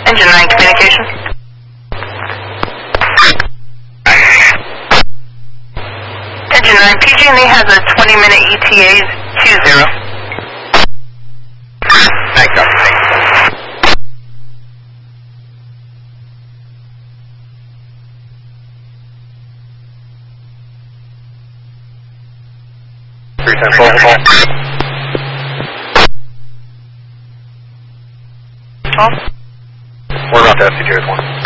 Engine 9 communication. Engine 9, PG&E has a 20-minute ETA 20. Thanks, Doctor. Thanks. 12. We're about to FCJ with 1.